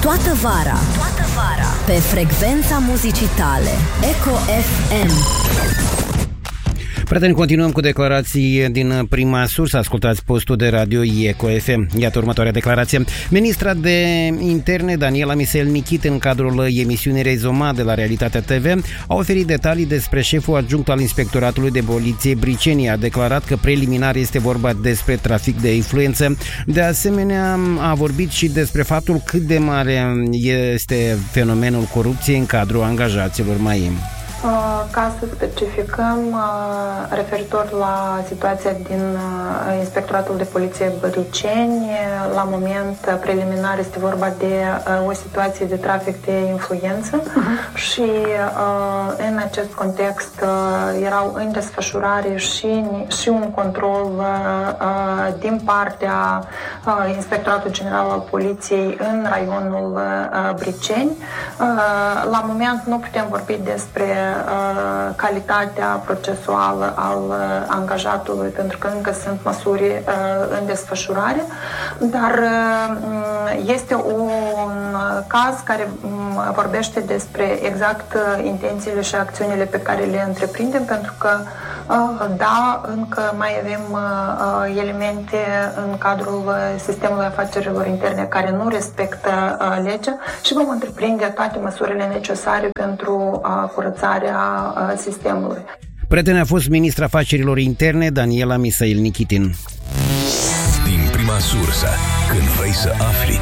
Toată vara pe frecvența muzicii tale Eco FM. Prieteni, continuăm cu declarații din prima sursă. Ascultați postul de radio Eco FM. Iată următoarea declarație. Ministra de Interne, Daniela Misel-Nichit, în cadrul emisiunii Rezoma de la Realitatea TV, a oferit detalii despre șeful adjunct al Inspectoratului de Poliție Briceni. A declarat că preliminar este vorba despre trafic de influență. De asemenea, a vorbit și despre faptul cât de mare este fenomenul corupției în cadrul angajaților MAI. Ca să specificăm, referitor la situația din Inspectoratul de Poliție Briceni, la moment preliminar este vorba de o situație de trafic de influență și în acest context erau în desfășurare și un control din partea Inspectoratului General al Poliției în raionul Briceni. La moment nu putem vorbi despre calitatea procesuală al angajatului, pentru că încă sunt măsuri în desfășurare, dar este un caz care vorbește despre exact intențiile și acțiunile pe care le întreprindem, pentru că da, încă mai avem elemente în cadrul sistemului afacerilor interne care nu respectă legea și vom întreprinde toate măsurile necesare pentru curățarea sistemului. Prietena a fost ministra afacerilor interne Daniela Misel-Nichitin. Din prima sursă, când vrei să afli,